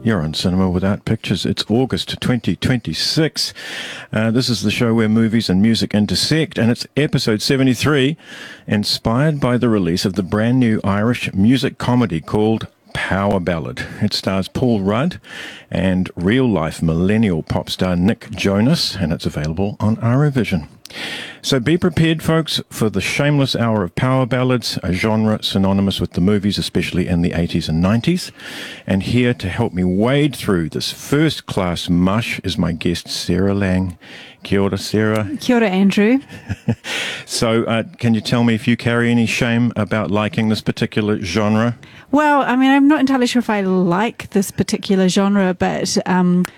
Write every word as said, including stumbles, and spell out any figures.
You're on Cinema Without Pictures. It's August twenty twenty-six. Uh, this is the show where movies and music intersect, and it's episode seventy-three, inspired by the release of the brand new Irish music comedy called Power Ballad. It stars Paul Rudd and real-life millennial pop star Nick Jonas, and it's available on Eurovision. So be prepared, folks, for the shameless hour of power ballads, a genre synonymous with the movies, especially in the eighties and nineties. And here to help me wade through this first-class mush is my guest, Sarah Lang. Kia ora, Sarah. Kia ora, Andrew. So uh, can you tell me if you carry any shame about liking this particular genre? Well, I mean, I'm not entirely sure if I like this particular genre, but um,